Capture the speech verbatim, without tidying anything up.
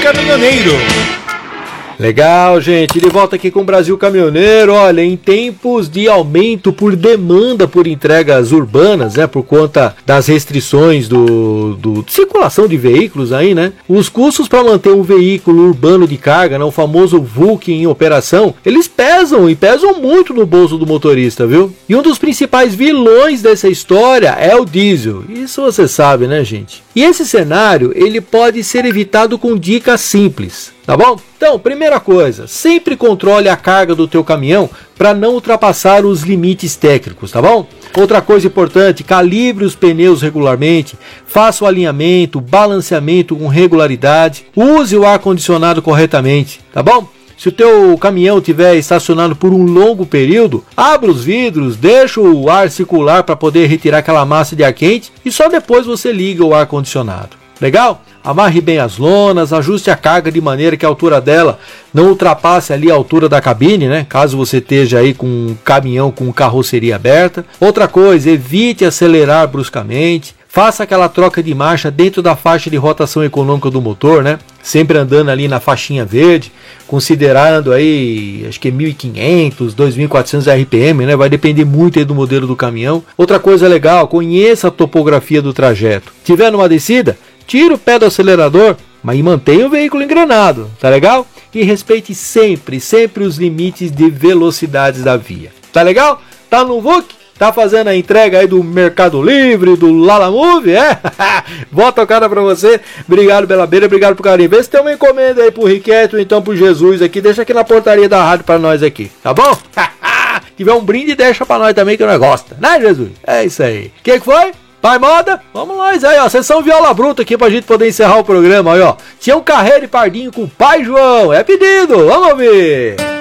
Caminhoneiro. Legal, gente, de volta aqui com o Brasil Caminhoneiro. Olha, em tempos de aumento por demanda por entregas urbanas, né, por conta das restrições do, do de circulação de veículos aí, né, os custos para manter um veículo urbano de carga, né, o famoso V U C em operação, eles pesam e pesam muito no bolso do motorista, viu? E um dos principais vilões dessa história é o diesel. Isso você sabe, né, gente? E esse cenário, ele pode ser evitado com dicas simples, tá bom? Então, primeira coisa, sempre controle a carga do teu caminhão para não ultrapassar os limites técnicos, tá bom? Outra coisa importante, calibre os pneus regularmente, faça o alinhamento, balanceamento com regularidade, use o ar-condicionado corretamente, tá bom? Se o teu caminhão estiver estacionado por um longo período, abra os vidros, deixa o ar circular para poder retirar aquela massa de ar quente e só depois você liga o ar-condicionado. Legal? Amarre bem as lonas, ajuste a carga de maneira que a altura dela não ultrapasse ali a altura da cabine, né? Caso você esteja aí com um caminhão com carroceria aberta. Outra coisa, evite acelerar bruscamente. Faça aquela troca de marcha dentro da faixa de rotação econômica do motor, né? Sempre andando ali na faixinha verde, considerando aí, acho que mil e quinhentos, dois mil e quatrocentos R P M, né? Vai depender muito aí do modelo do caminhão. Outra coisa legal, conheça a topografia do trajeto. Tiver numa descida, tire o pé do acelerador, mas mantenha o veículo engrenado, tá legal? E respeite sempre, sempre os limites de velocidades da via. Tá legal? Tá no V U C? Tá fazendo a entrega aí do Mercado Livre, do Lalamove, é? Bota o cara pra você. Obrigado pela beira, obrigado por carinho. Vê se tem uma encomenda aí pro Riqueto ou então pro Jesus aqui. Deixa aqui na portaria da rádio pra nós aqui, tá bom? Se tiver um brinde, deixa pra nós também que nós gosta, né, Jesus? É isso aí. O que que foi? Pai Moda? Vamos nós aí, ó. Sessão Viola Bruta aqui pra gente poder encerrar o programa aí, ó. Tinha um carreiro e pardinho com o Pai João. É pedido, vamos ouvir.